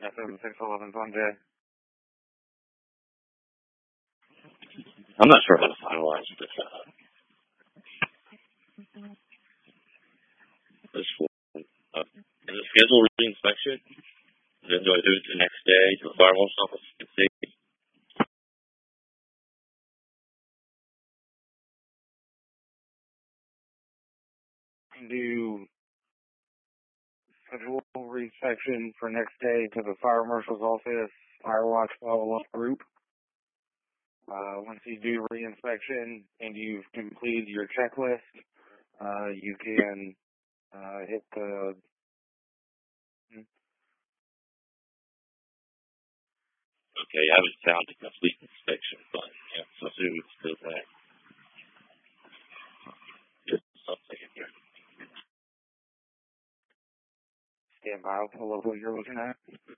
FM 611's on Jay. I'm not sure how to finalize this form. Is it scheduled re-inspection? Then do I do it the next day to the fire marshal's office and see? Do schedule re-inspection for next day to the fire marshal's office, Firewatch follow-up group. Once you do re-inspection and you've completed your checklist, you can hit the Okay, I haven't found the complete inspection button yet, so I assume it's still there. Just something in here. stand by. I'll pull up what you're looking at.